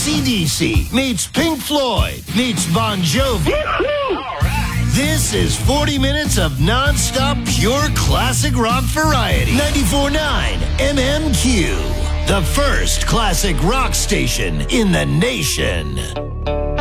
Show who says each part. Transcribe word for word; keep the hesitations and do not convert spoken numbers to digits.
Speaker 1: A C D C meets Pink Floyd meets Bon Jovi. This is forty minutes of non-stop pure classic rock variety. ninety-four point nine M M Q, the first classic rock station in the nation.